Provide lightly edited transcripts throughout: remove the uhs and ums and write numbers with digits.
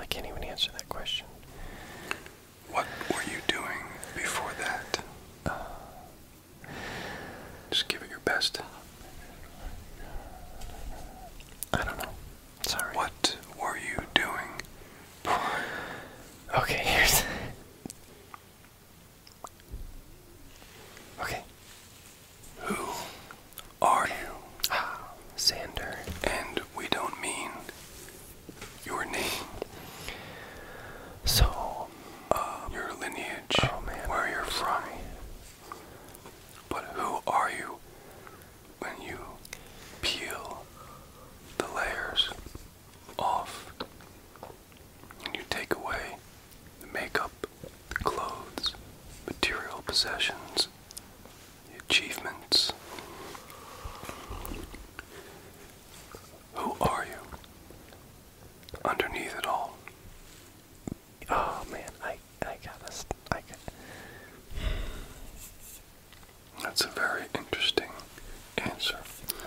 can't even answer that question. What were you doing before that? Just give it your best. I don't know. Sorry. What were you doing? Okay, here's... Okay. Who are you? Xander. And we don't mean your name. So, your lineage, oh man, where you're from. But who are you when you peel the layers off and you take away the makeup, the clothes, material possessions, the achievements? Who are you underneath it all? Oh man, I got. That's a very interesting answer.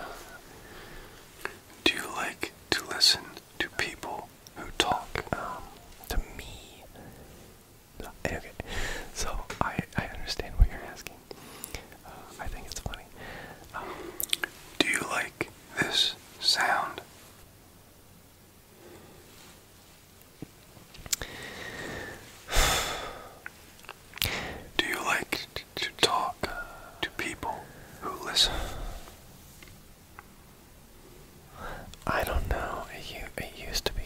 Do you like to listen to people who talk? To me. Okay, so I understand what you're asking. I think it's funny. Do you like this sound? Do you like to talk to people who listen? I don't know. It used to be.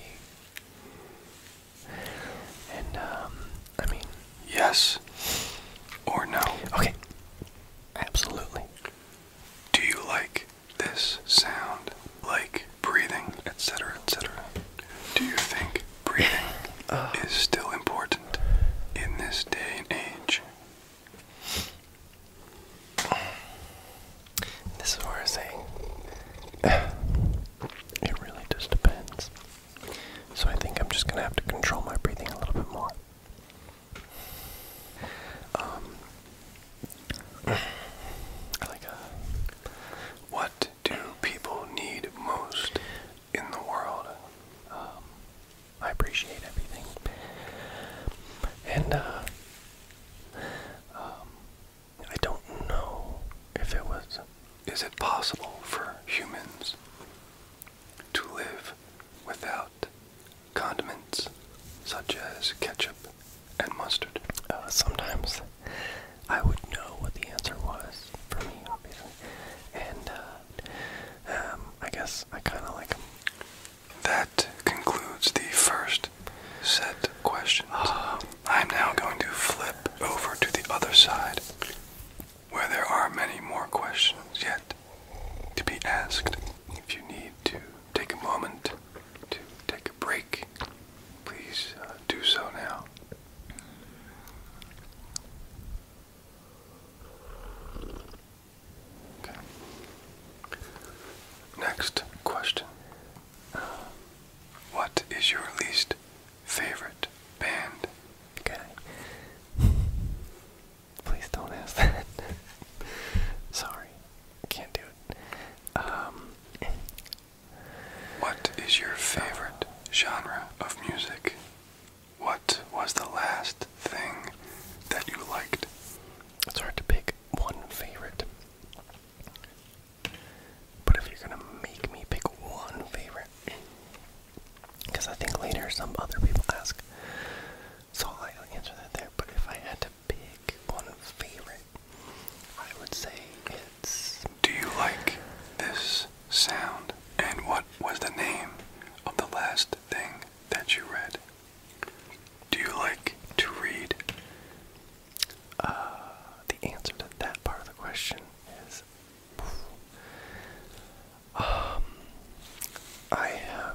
And, I mean... Yes or no? Okay. Absolutely. Do you like this sound? Like breathing, etc., etc.? Do you think breathing is still important in this day and age? This is where I say... It really just depends. So I think I'm just gonna have to control my breathing a little bit more. What do people need most in the world? I appreciate everything. And, I don't know if it was... Is it possible for humans to live without condiments such as ketchup and mustard? Sometimes I would know what the answer was for me, obviously. And, I guess I kind of like them. That concludes the first set of questions. I'm now going to flip over to the other side, where there are many more questions yet to be asked. If you need to take a moment to take a break, please do so now. Okay. Next question. What is your least favorite band? Okay. Please don't ask that. Sorry. I can't do it. What is your favorite genre of music? What was the last thing that you liked? It's hard to pick one favorite. But if you're gonna make me pick one favorite, because I think later some other people ask, so I'll answer that there. But if I had to pick one favorite, I would say it's... Do you like this sound? And what was the name of the last thing that you read? Do you like to read? The answer to that part of the question is... I have